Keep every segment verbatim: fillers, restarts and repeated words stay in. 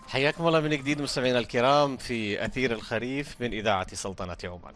حياكم الله من جديد مستمعينا الكرام في أثير الخريف من إذاعة سلطنة عمان.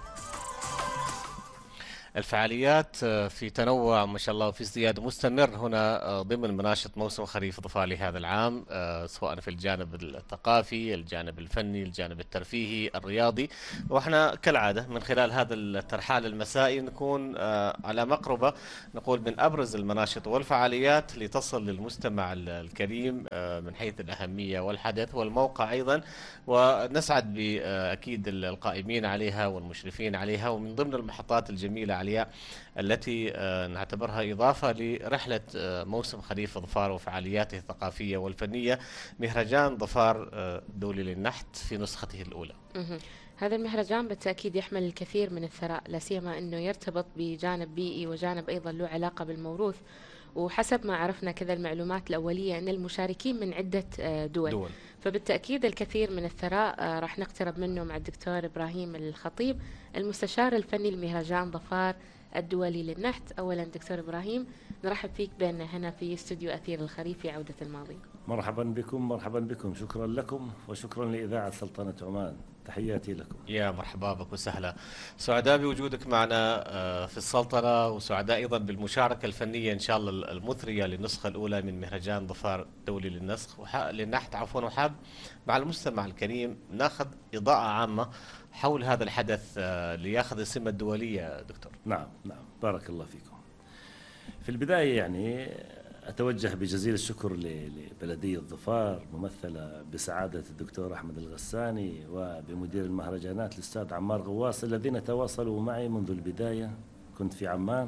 الفعاليات آه، في تنوع ما شاء الله وفي ازدياد مستمر هنا آه، ضمن مناشط موسم خريف ظفار لهذا العام، آه، سواء في الجانب الثقافي، الجانب الفني، الجانب الترفيهي، الرياضي. واحنا كالعادة من خلال هذا الترحال المسائي نكون آه، على مقربة نقول من أبرز المناشط والفعاليات لتصل للمستمع ال- الكريم آه، من حيث الأهمية والحدث والموقع أيضا. ونسعد بأكيد القائمين عليها والمشرفين عليها، ومن ضمن المحطات الجميلة عليها التي آه، نعتبرها إضافة لرحلة آه، موسم خريف ظفار وفعالياته الثقافية والفنية، مهرجان ظفار آه، دولي للنحت في نسخته الأولى. مهم. هذا المهرجان بالتأكيد يحمل الكثير من الثراء، لا سيما أنه يرتبط بجانب بيئي وجانب أيضا له علاقة بالموروث. وحسب ما عرفنا كذا المعلومات الأولية أن المشاركين من عدة آه، دول. دول. فبالتأكيد الكثير من الثراء آه، راح نقترب منه مع الدكتور إبراهيم الخطيب، المستشار الفني لمهرجان ظفار الدولي للنحت. أولا دكتور إبراهيم، نرحب فيك بيننا هنا في استوديو أثير الخريف في عودة الماضي. مرحبا بكم، مرحبا بكم، شكرا لكم وشكرا لإذاعة سلطنة عمان، تحياتي لكم. يا مرحبا بك وسهلا. سعداء بوجودك معنا آه، في السلطنة، وسعداء أيضا بالمشاركة الفنية إن شاء الله المثرية للنسخة الأولى من مهرجان ظفار الدولي للنسخ وح... للنحت عفوا. وحاب مع المستمع الكريم ناخذ إضاءة عامة حول هذا الحدث آه، لياخذ السمة الدولية دكتور. نعم نعم، بارك الله فيكم. في البداية يعني أتوجه بجزيل الشكر ل- لبلدية ظفار ممثلة بسعادة الدكتور أحمد الغساني وبمدير المهرجانات الأستاذ عمار غواص الذين تواصلوا معي منذ البداية. كنت في عمان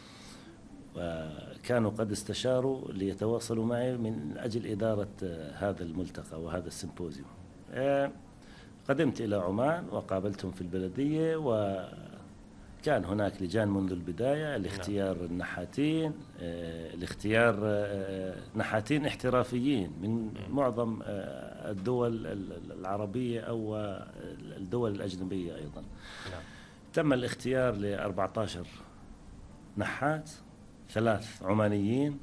وكانوا قد استشاروا ليتواصلوا معي من أجل إدارة آه، هذا الملتقى وهذا السيمبوزيوم. آه، قدمت إلى عمان وقابلتهم في البلدية، وكان هناك لجان منذ البداية لاختيار النحاتين، آه، لاختيار آه، نحاتين احترافيين من معظم آه، الدول ال- العربية أو آه، الدول الأجنبية أيضا. نعم. تم الاختيار ل أربعة عشر نحات، ثلاث عمانيين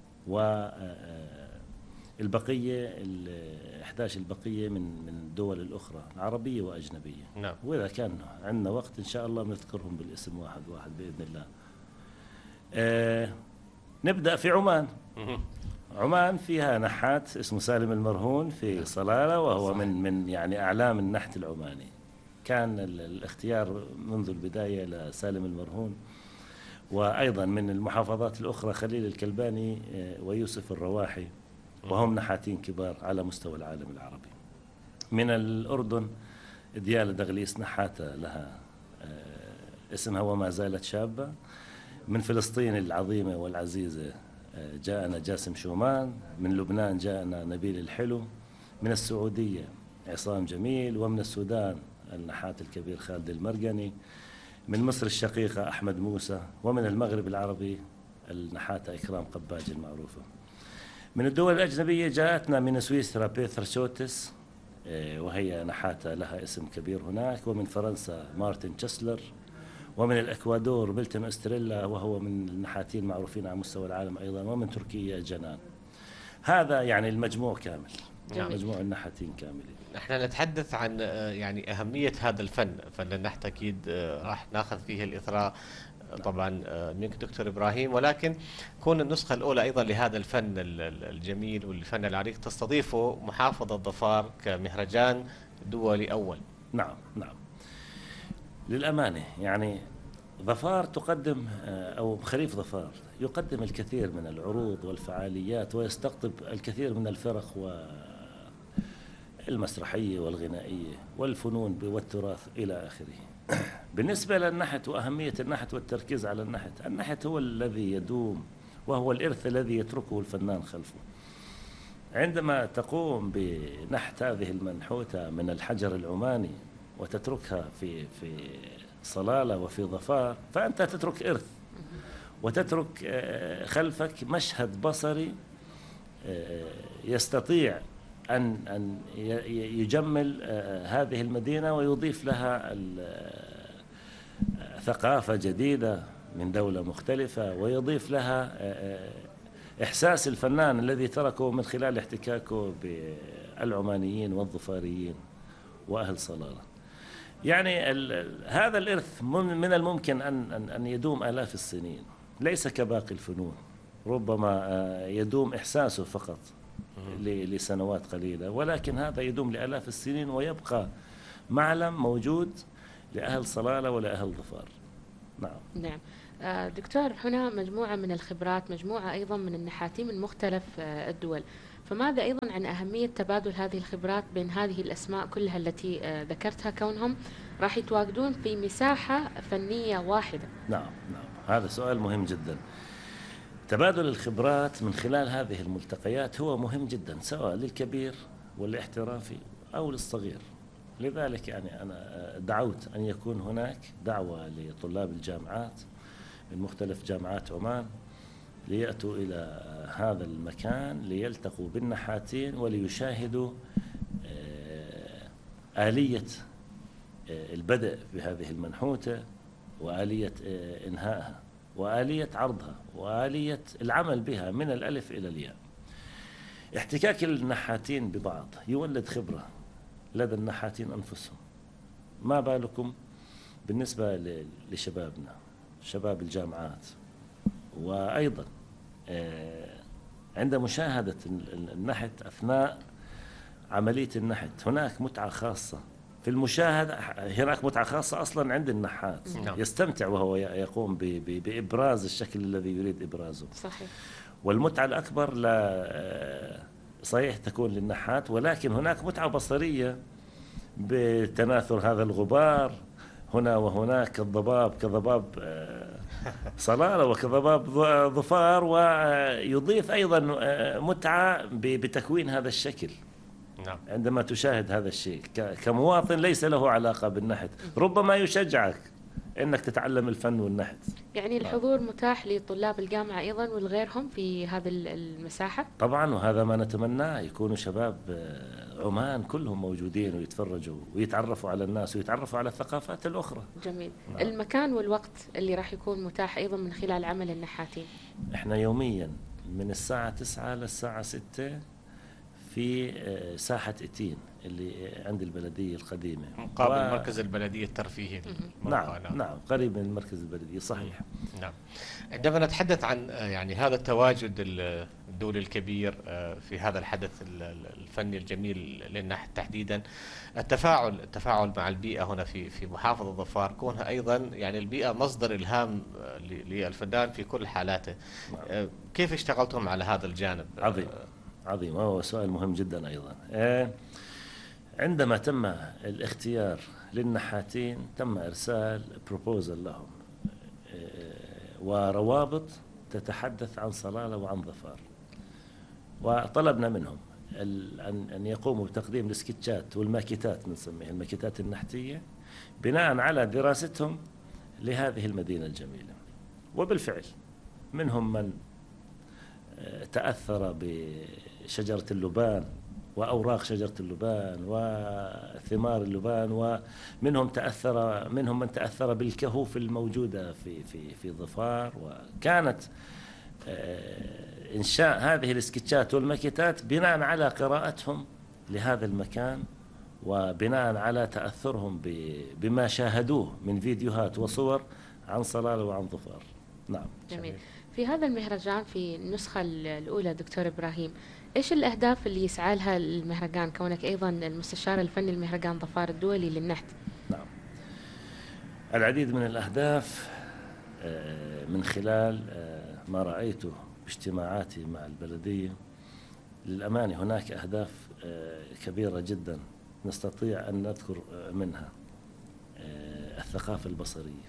والبقية ال إحدى عشر البقية من من الدول الأخرى عربية وأجنبية. نعم. وإذا كان عندنا وقت إن شاء الله بنذكرهم بالاسم واحد واحد بإذن الله. آه نبدأ في عمان. مهم. عمان فيها نحات اسمه سالم المرهون في صلالة، وهو صح. من من يعني أعلام النحت العماني. كان ال- الاختيار منذ البداية لسالم المرهون، وأيضا من المحافظات الأخرى خليل الكلباني آه، ويوسف الرواحي، وهم نحاتين كبار على مستوى العالم العربي. من الأردن ديالة دغليس نحاتة لها آه، اسمها وما زالت شابة. من فلسطين العظيمة والعزيزة آه، جاءنا جاسم شومان. من لبنان جاءنا نبيل الحلو. من السعودية عصام جميل. ومن السودان النحات الكبير خالد المرقني. من مصر الشقيقة أحمد موسى. ومن المغرب العربي النحاتة إكرام قباج المعروفة. من الدول الأجنبية جاءتنا من سويسرا بيتر شوتس، آه، وهي نحاتة لها اسم كبير هناك. ومن فرنسا مارتن تشسلر. ومن الأكوادور ميلتون أستريلا، وهو من النحاتين المعروفين على مستوى العالم أيضا. ومن تركيا جنان. هذا يعني المجموع كامل، نعم. مجموع النحاتين كاملين. احنا نتحدث عن آه، يعني أهمية هذا الفن، فن النحت أكيد آه، راح ناخذ فيه الإثراء آه، طبعا آه، منك دكتور إبراهيم. ولكن كون النسخة الأولى أيضا لهذا الفن ال- ال- الجميل والفن العريق تستضيفه محافظة ظفار كمهرجان دولي أول. نعم نعم، للأمانة يعني ظفار تقدم آه، أو خريف ظفار يقدم الكثير من العروض والفعاليات، ويستقطب الكثير من الفرق والمسرحية والغنائية والفنون والتراث إلى آخره. بالنسبة للنحت وأهمية النحت والتركيز على النحت، النحت هو الذي يدوم، وهو الإرث الذي يتركه الفنان خلفه. عندما تقوم بنحت هذه المنحوتة من الحجر العماني وتتركها في في صلالة وفي ظفار، فأنت تترك إرث وتترك آه، خلفك مشهد بصري آه، يستطيع أن أن ي- يجمل آه، هذه المدينة ويضيف لها ال- آه، ثقافة جديدة من دولة مختلفة، ويضيف لها آه، آه، إحساس الفنان الذي تركه من خلال احتكاكه العمانيين والظفاريين وأهل صلالة. يعني هذا الإرث من الممكن أن, أن, أن يدوم آلاف السنين، ليس كباقي الفنون، ربما يدوم إحساسه فقط لسنوات قليلة، ولكن هذا يدوم لآلاف السنين ويبقى معلم موجود لأهل صلالة ولأهل ظفار. نعم. نعم. دكتور، هنا مجموعة من الخبرات، مجموعة أيضا من النحاتين من مختلف الدول، فماذا أيضا عن أهمية تبادل هذه الخبرات بين هذه الأسماء كلها التي ذكرتها، كونهم راح يتواجدون في مساحة فنية واحدة؟ نعم نعم، هذا سؤال مهم جدا. تبادل الخبرات من خلال هذه الملتقيات هو مهم جدا، سواء للكبير والاحترافي أو للصغير. لذلك يعني أنا دعوت أن يكون هناك دعوة لطلاب الجامعات من مختلف جامعات عمان ليأتوا إلى هذا المكان ليلتقوا بالنحاتين وليشاهدوا آلية البدء بهذه المنحوتة وآلية إنهائها وآلية عرضها وآلية العمل بها من الألف إلى الياء. احتكاك النحاتين ببعض يولد خبرة لدى النحاتين أنفسهم، ما بالكم بالنسبة لشبابنا، شباب الجامعات. وأيضا عند مشاهدة النحت أثناء عملية النحت هناك متعة خاصة في المشاهدة، هناك متعة خاصة أصلا عند النحات، يستمتع وهو يقوم بإبراز الشكل الذي يريد إبرازه. صحيح. والمتعة الأكبر لا صحيح تكون للنحات، ولكن هناك متعة بصرية بتناثر هذا الغبار هنا وهناك، كالضباب كضباب صلالة وكضباب ظفار، ويضيف أيضا متعة بتكوين هذا الشكل. نعم. عندما تشاهد هذا الشيء كمواطن ليس له علاقة بالنحت، ربما يشجعك انك تتعلم الفن والنحت. يعني الحضور متاح لطلاب الجامعة ايضا ولغيرهم في هذه المساحة؟ طبعا، وهذا ما نتمناه، يكونوا شباب عمان كلهم موجودين ويتفرجوا ويتعرفوا على الناس ويتعرفوا على الثقافات الأخرى. جميل. نعم. المكان والوقت اللي راح يكون متاح ايضا من خلال عمل النحاتين؟ احنا يوميا من الساعة تسعة للساعة ستة في ساحة إتين اللي عند البلدية القديمة مقابل و... مركز البلدية الترفيهي. نعم نعم، قريب من مركز البلدية. صحيح. نعم. عندما نتحدث عن يعني هذا التواجد الدولي الكبير في هذا الحدث الفني الجميل للنحت تحديدا، التفاعل التفاعل مع البيئة هنا في في محافظة ظفار، كونها أيضا يعني البيئة مصدر إلهام للفنان في كل حالاته. نعم. كيف اشتغلتم على هذا الجانب؟ عظيم عظيم، وهو سؤال مهم جدا أيضا. عندما تم الاختيار للنحاتين تم إرسال بروبوزل لهم وروابط تتحدث عن صلالة وعن ظفار، وطلبنا منهم أن يقوموا بتقديم السكتشات والماكيتات، نسميها الماكيتات النحتية، بناء على دراستهم لهذه المدينة الجميلة. وبالفعل منهم من تأثر بشجرة اللبان وأوراق شجرة اللبان وثمار اللبان، ومنهم تأثر منهم من تأثر بالكهوف الموجودة في في في ظفار. وكانت إنشاء هذه السكتشات والماكيتات بناء على قراءتهم لهذا المكان وبناء على تأثرهم بما شاهدوه من فيديوهات وصور عن صلالة وعن ظفار. نعم. جميل. في هذا المهرجان في النسخة الأولى دكتور إبراهيم، إيش الأهداف اللي يسعى لها المهرجان كونك أيضا المستشار الفني لمهرجان ظفار الدولي للنحت؟ نعم، العديد من الأهداف من خلال ما رأيته باجتماعاتي مع البلدية. للأمانة هناك أهداف كبيرة جدا نستطيع أن نذكر منها الثقافة البصرية.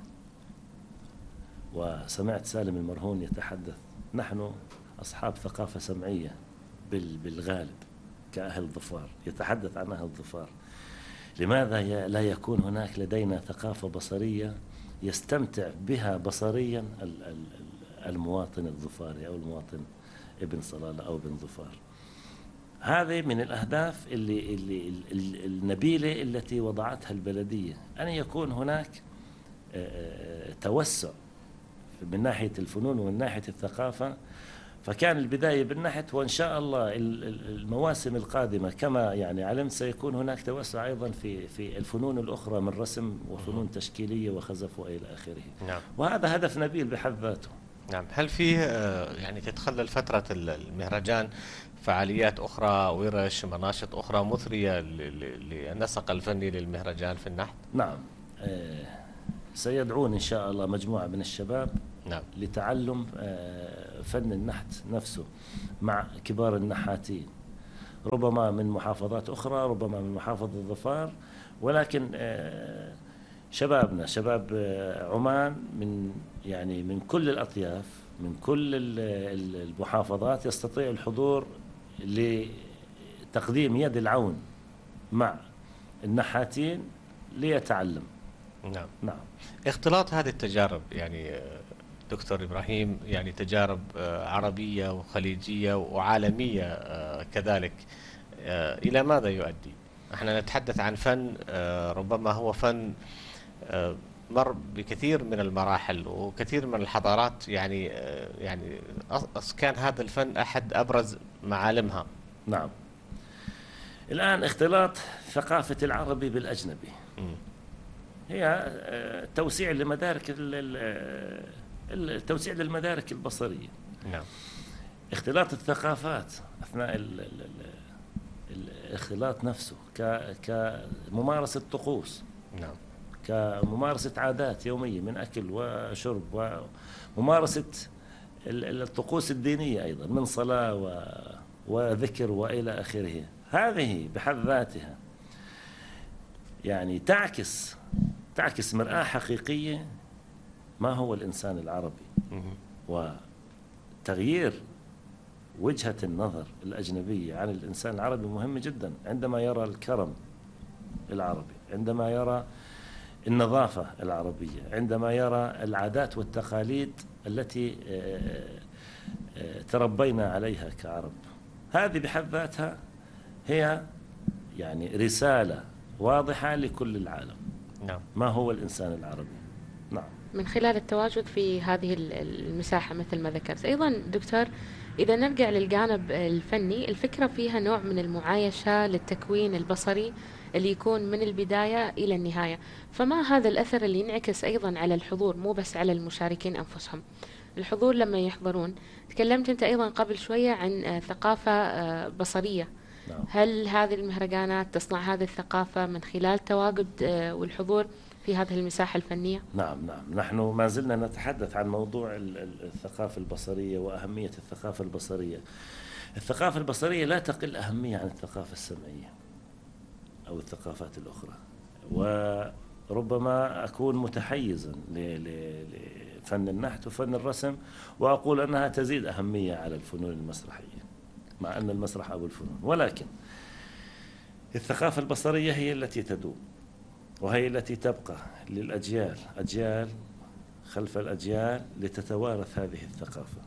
وسمعت سالم المرهون يتحدث، نحن أصحاب ثقافة سمعية بالغالب كأهل ظفار، يتحدث عن أهل ظفار. لماذا لا يكون هناك لدينا ثقافة بصرية يستمتع بها بصريا المواطن الظفاري أو المواطن ابن صلالة أو ابن ظفار؟ هذه من الأهداف اللي, اللي النبيلة التي وضعتها البلدية، أن يكون هناك توسع من ناحية الفنون ومن ناحية الثقافة فكان البداية بالنحت، وإن شاء الله المواسم القادمة كما يعني علمت سيكون هناك توسع أيضا في في الفنون الأخرى من رسم وفنون تشكيلية وخزف وإلى آخره. نعم. وهذا هدف نبيل بحد ذاته. نعم. هل فيه يعني تتخلل فترة المهرجان فعاليات أخرى، ورش، مناشط أخرى مثرية للنسق الفني للمهرجان في النحت؟ نعم. سيدعون إن شاء الله مجموعة من الشباب نعم. لتعلم فن النحت نفسه مع كبار النحاتين، ربما من محافظات أخرى، ربما من محافظة ظفار، ولكن شبابنا شباب عمان من يعني من كل الأطياف، من كل المحافظات، يستطيع الحضور لتقديم يد العون مع النحاتين ليتعلم. نعم. نعم. اختلاط هذه التجارب يعني دكتور إبراهيم، يعني تجارب عربية وخليجية وعالمية كذلك، إلى ماذا يؤدي؟ احنا نتحدث عن فن ربما هو فن مر بكثير من المراحل وكثير من الحضارات، يعني يعني كان هذا الفن أحد أبرز معالمها. نعم. الآن اختلاط ثقافة العربي بالأجنبي م. هي توسيع لمدارك التوسيع للمدارك البصرية. نعم. اختلاط الثقافات أثناء الاختلاط نفسه كممارسة طقوس. نعم. كممارسة عادات يومية من أكل وشرب، وممارسة الطقوس الدينية أيضا من صلاة وذكر وإلى آخره. هذه بحد ذاتها يعني تعكس تعكس مرآة حقيقية ما هو الإنسان العربي، وتغيير وجهة النظر الأجنبية عن الإنسان العربي مهم جدا. عندما يرى الكرم العربي، عندما يرى النظافة العربية، عندما يرى العادات والتقاليد التي تربينا عليها كعرب، هذه بحد ذاتها هي يعني رسالة واضحة لكل العالم. نعم. ما هو الإنسان العربي. نعم. من خلال التواجد في هذه المساحة مثل ما ذكرت. أيضا دكتور، إذا نرجع للجانب الفني، الفكرة فيها نوع من المعايشة للتكوين البصري اللي يكون من البداية إلى النهاية، فما هذا الأثر اللي ينعكس أيضا على الحضور، مو بس على المشاركين أنفسهم؟ الحضور لما يحضرون، تكلمت أنت أيضا قبل شوية عن ثقافة بصرية. نعم. هل هذه المهرجانات تصنع هذه الثقافة من خلال تواجد والحضور في هذه المساحة الفنية؟ نعم نعم. نحن ما زلنا نتحدث عن موضوع الثقافة البصرية وأهمية الثقافة البصرية. الثقافة البصرية لا تقل أهمية عن الثقافة السمعية أو الثقافات الأخرى، وربما أكون متحيزا لفن النحت وفن الرسم وأقول أنها تزيد أهمية على الفنون المسرحية، مع أن المسرح أبو الفنون، ولكن الثقافة البصرية هي التي تدوم، وهي التي تبقى للأجيال، أجيال خلف الأجيال، لتتوارث هذه الثقافة.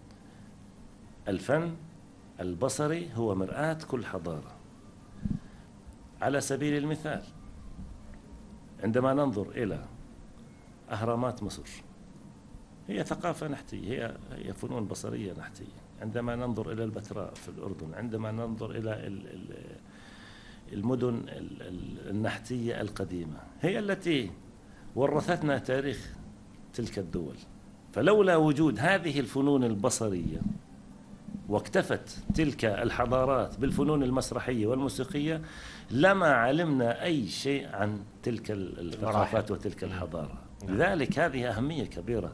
الفن البصري هو مرآة كل حضارة. على سبيل المثال، عندما ننظر إلى أهرامات مصر، هي ثقافة نحتية، هي هي فنون بصرية نحتية. عندما ننظر إلى البتراء في الأردن، عندما ننظر إلى المدن النحتية القديمة، هي التي ورثتنا تاريخ تلك الدول. فلولا وجود هذه الفنون البصرية واكتفت تلك الحضارات بالفنون المسرحية والموسيقية، لما علمنا أي شيء عن تلك الثقافات وتلك الحضارة. لذلك هذه أهمية كبيرة،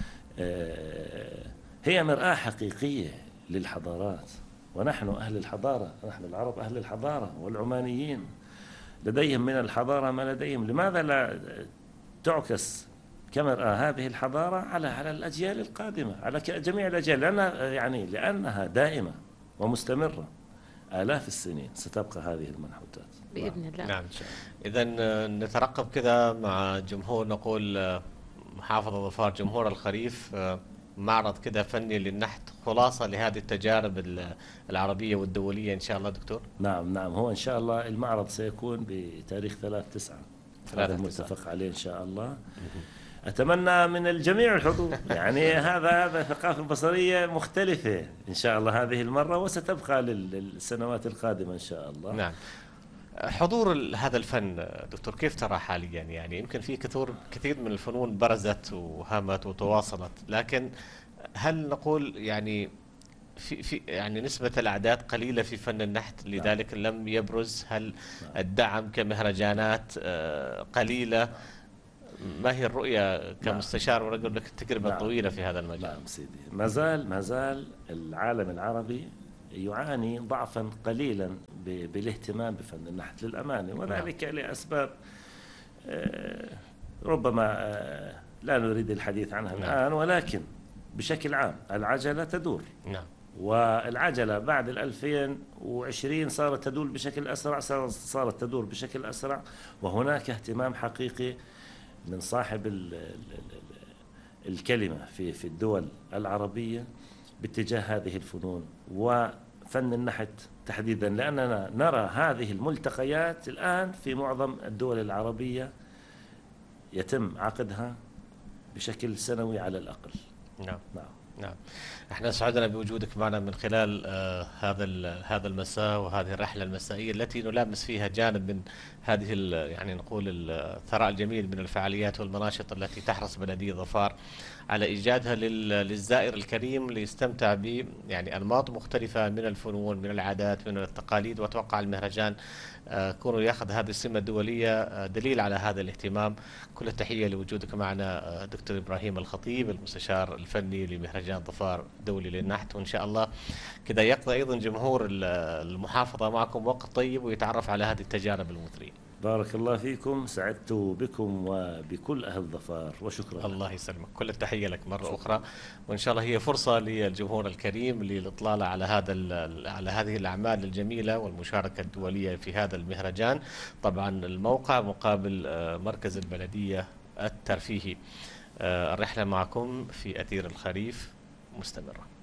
هي مرآة حقيقية للحضارات، ونحن أهل الحضارة، نحن العرب أهل الحضارة، والعمانيين لديهم من الحضارة ما لديهم. لماذا لا تعكس كمرآة هذه الحضارة على على الأجيال القادمة، على جميع الأجيال، لأنها يعني لأنها دائمة ومستمرة آلاف السنين ستبقى هذه المنحوتات بإذن الله. نعم. إذا نترقب كذا مع جمهور، نقول محافظة ظفار جمهور الخريف، معرض كذا فني للنحت، خلاصة لهذه التجارب العربية والدولية إن شاء الله دكتور. نعم نعم. هو إن شاء الله المعرض سيكون بتاريخ ثلاث تسعة، هذا المتفق عليه إن شاء الله. أتمنى من الجميع الحضور. يعني هذا هذا ثقافة بصرية مختلفة إن شاء الله هذه المرة، وستبقى للسنوات القادمة إن شاء الله. نعم. حضور ال- هذا الفن دكتور كيف ترى حاليا؟ يعني يمكن في كثير كثير من الفنون برزت وهامت وتواصلت، لكن هل نقول يعني في في يعني نسبة الأعداد قليلة في فن النحت لذلك لم يبرز؟ هل الدعم كمهرجانات آه، قليلة؟ ما هي الرؤية كمستشار ورجل لك التجربة نعم. الطويلة في هذا المجال؟ نعم سيدي، ما زال ما زال العالم العربي يعاني ضعفا قليلا ب- بالاهتمام بفن النحت للأمانة، وذلك لأسباب آه، ربما آه، لا نريد الحديث عنها نعم. الآن، ولكن بشكل عام العجلة تدور، نعم. والعجلة بعد الألفين وعشرين صارت تدور بشكل أسرع، صار- صارت تدور بشكل أسرع، وهناك اهتمام حقيقي من صاحب ال- ال- ال- الكلمة في في الدول العربية باتجاه هذه الفنون وفن النحت تحديدا، لأننا نرى هذه الملتقيات الآن في معظم الدول العربية يتم عقدها بشكل سنوي على الأقل. نعم. نعم. نعم. احنا سعدنا بوجودك معنا من خلال آه هذا ال- هذا المساء وهذه الرحلة المسائية التي نلامس فيها جانب من هذه ال- يعني نقول الثراء الجميل من الفعاليات والمناشط التي تحرص بلدية ظفار على إيجادها لل- للزائر الكريم ليستمتع ب يعني أنماط مختلفة من الفنون، من العادات، من التقاليد. وأتوقع المهرجان آه، كونه ياخذ هذه السمة الدولية آه، دليل على هذا الاهتمام. كل التحية لوجودك معنا آه، دكتور إبراهيم الخطيب المستشار الفني لمهرجان ظفار الدولي للنحت، وإن شاء الله كذا يقضي أيضا جمهور ال- المحافظة معكم وقت طيب ويتعرف على هذه التجارب المثرية. بارك الله فيكم، سعدت بكم وبكل أهل ظفار، وشكرا. الله يسلمك، كل التحية لك مرة أخرى، وإن شاء الله هي فرصة للجمهور الكريم للإطلالة على هذا ال- على هذه الأعمال الجميلة والمشاركة الدولية في هذا المهرجان. طبعا الموقع مقابل آه، مركز البلدية الترفيهي. آه، الرحلة معكم في أثير الخريف مستمرة.